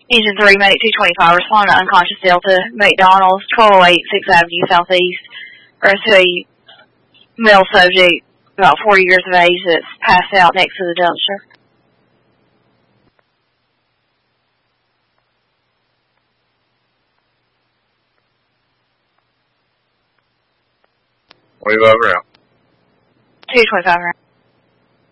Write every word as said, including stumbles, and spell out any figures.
Engine three, Medic two twenty-five, responding to unconscious Delta, McDonald's, twelve oh eight, sixth Avenue Southeast. Rescue a male subject, about forty years of age, that's passed out next to the dumpster. Wave over out. two twenty-five around.